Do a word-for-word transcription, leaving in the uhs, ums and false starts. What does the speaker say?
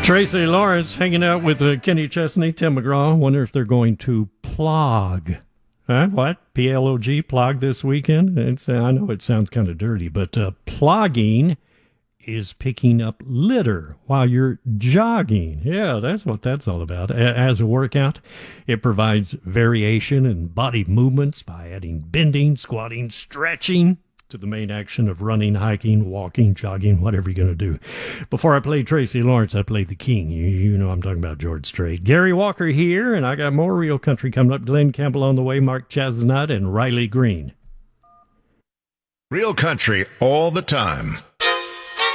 Tracy Lawrence hanging out with uh, Kenny Chesney, Tim McGraw. Wonder if they're going to plog. Huh? What? P L O G, plog this weekend? It's, uh, I know it sounds kind of dirty, but uh, plogging is picking up litter while you're jogging. Yeah, that's what that's all about. As a workout, it provides variation in body movements by adding bending, squatting, stretching to the main action of running, hiking, walking, jogging, whatever you're going to do. Before I played Tracy Lawrence, I played the king. You, you know I'm talking about George Strait. Gary Walker here, and I got more Real Country coming up. Glenn Campbell on the way, Mark Chesnut, and Riley Green. Real Country all the time.